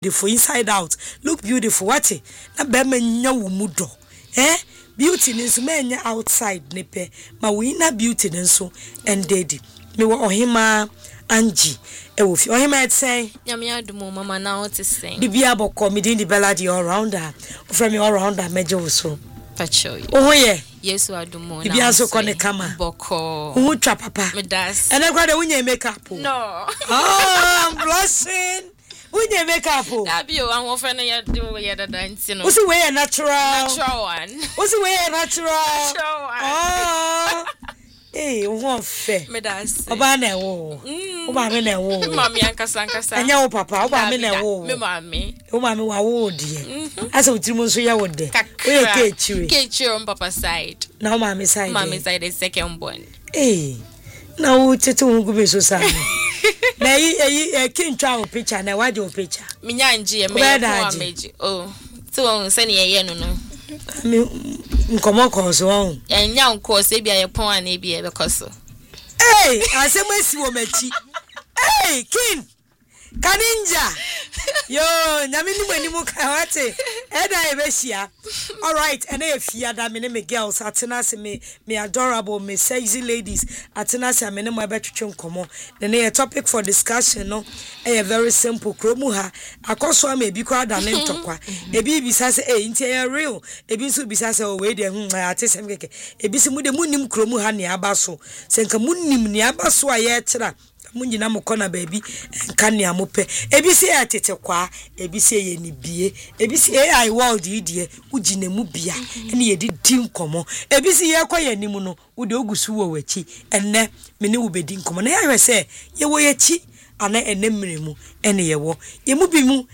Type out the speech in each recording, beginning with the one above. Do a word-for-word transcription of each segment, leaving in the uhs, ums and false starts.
beautiful inside out. Look beautiful. What it? Na be me nya wo mudo. Eh? Beauty nso me nya outside ne pe. Ma we na beauty nso and daddy. Me wo ohima Angie. E wo fi ohima et say. Nyame adumo mama na what is saying. Bibia boko me din di bella di all rounder. From me all rounder meje wo so. Pacho. Oh yeah. Yesu adumo na. Bibia so kone kama. Boko. Who twa papa? Me das. And I got the makeup. No. Oh, I'm blushing. When you make up, that be one of them. You do your dancing. What's the way a natural? Natural one. What's the way a natural? Natural one. Oh, hey, one fair. Me das. Oba na wo. Oba me na wo. Mami ankasa ankasa. Anya wo papa. Oba me na wo. Me mami. O mami wa wo die. Asa utirimu nso ya wo de. We ke chiri. Ke chiri on papa side. Na o mami side. Mami side is second born. Hey. Na wo tete wo gubi so sa. Na yi yi kintwa o picture na waje o picture. Minya nji e me ko ameji. Oh. So on se ne ye no no. Mi nkomo ko so on. Enya nko se bia ye pon an e bia e be koso. Hey, asemesi wo machi. Hey, king. Kaninja. Yo, nyame ni mani mu ka wate. Eda e be hia. All right, and e fia da me ne me girls atena se me me adorable me sexy ladies atena se me ne mo betwetwe nkomo. The ne topic for discussion no e very simple kromu ha. Akoso am e bi kwa da ne ntokwa. E bi bisa se eh nti e real. E bi so bisa se o we de hu atesem keke. E bi se mu de munim kromu ha ne abaso. Se nka munim ne abaso a ye kira munjina mukona baby nkane amope ebisi e tete kwa ebisi ye ni bie ebisi e I world idie ugine mu bia ene ye di nkomo ebisi ye kwa nimu no ude ogusu wo wachi enne me ne ubedi nkomo na ya hwese ye wo yachi ana enne mmeremu ene ye wo ye mu bi mu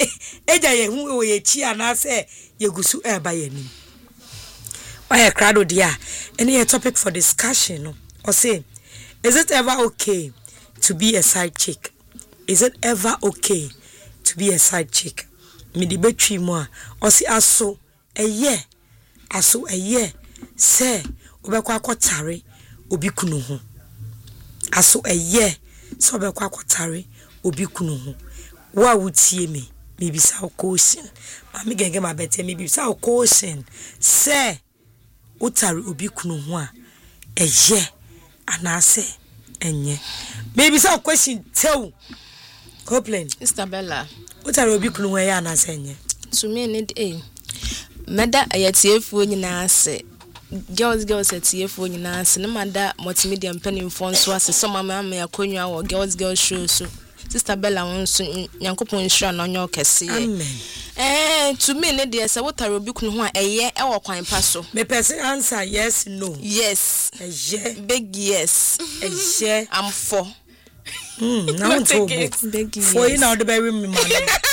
eja ye hu wo yachi ana se ye gusu e ba ye nim why crowd dia ene ye topic for discussion no or say is it ever okay to be a side chick? Is it ever okay to be a side chick? Me di betwi mu a osi aso eye aso eye se obekwa akotare obi kunu ho aso eye se obekwa akotare obi kunu ho wa wutie me me bisa question ma me genge ma bete me bisa question se utare obi kunu ho a eye anase enye baby so question tell Copeland Isabella what are obi kunu we ya na senye to me need eh meda ayatiefu nyina ase girls girls atiefu nyina ase na mada multimedia mpanimfo nso ase so mama ma yakonwa wo girls girls show so Sister Bella wonso nyankopon nhira na onyo kese amen eh to me need dey say what are obi kunu ho a eye e wo kwan pa so me person answer yes no yes eye big yes eye I'm for mm now to big yes for you now the very me man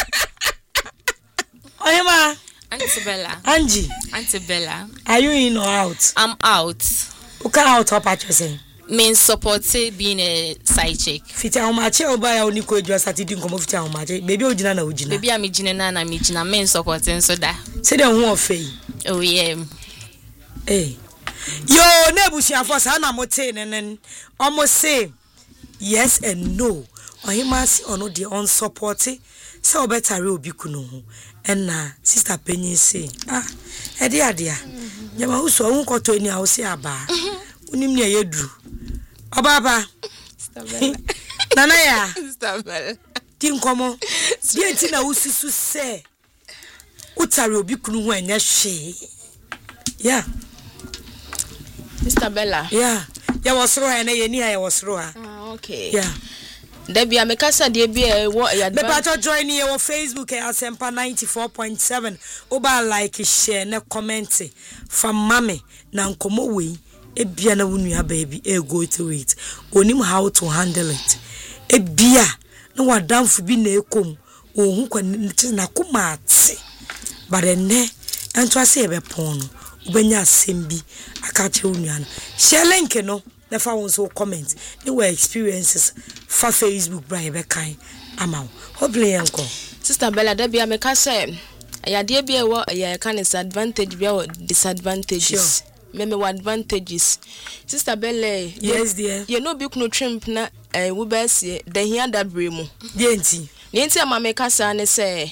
Oyema Auntie Bella Angie Auntie Bella are you in or out? I'm out. Okay, out up at you mean support being a side chick. Fita omache oba ya oniko edwa Saturday nkomo fita omache baby ogina na ogina baby am gina na na me gina men support so da say dem hu ofei oh yeah eh yo na ebusia for sa na mote nenen almost say yes and no ohimasi ono the on support say obetare obi kunu ho enna sister penny say ah e dia dia nyama uso hu koto ni a wo say aba unim ne yedru Obaba Stabella Nana ya Stabella Tin komo Die ti na usisu se Utare obi kunu ho anya hwe Yeah Stabella Yeah Ya wasoro ha na ye ni ha ya wasoro ha Ah okay Yeah Debi amekasa de bia e wo ya Me pato join here on Facebook e Asempa ninety-four point seven Oba like share na comment from mame na nkomo we ebia na wunu ya baby e go through it onim how to handle it ebia na wadamfu bi na ekom ohun kwa na kumate bare ne anto ase ebe pon no ubenya asem bi aka che wunu ya share link no na fa won so comment ni we experiences fa Facebook bra ebe kan amaw hopefully enko Sister Bella da bia meka say ya de bia wo ya kan disadvantage bia wo disadvantages sure. Meme what advantages Sister Bella yes dear you know be kuno trimp na eh wo ba sie da hia da bremu denti nti ama me kasa ne sɛ